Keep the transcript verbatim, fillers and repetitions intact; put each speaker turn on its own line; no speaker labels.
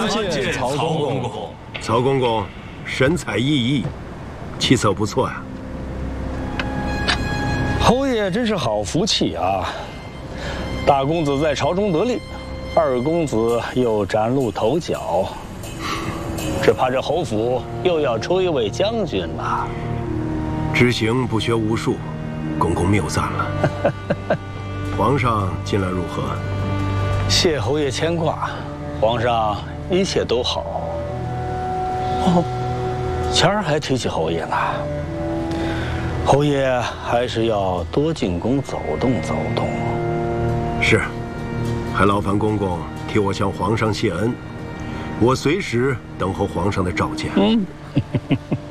参见曹公公。
曹公公神采奕奕，气色不错呀。
侯爷真是好福气啊！大公子在朝中得力，二公子又崭露头角，只怕这侯府又要出一位将军了。
知行不学无术，公公谬赞了。皇上近来如何？
谢侯爷牵挂，皇上一切都好。哦，前儿还提起侯爷呢。侯爷还是要多进宫走动走动。
是，还劳烦公公替我向皇上谢恩，我随时等候皇上的召见。嗯。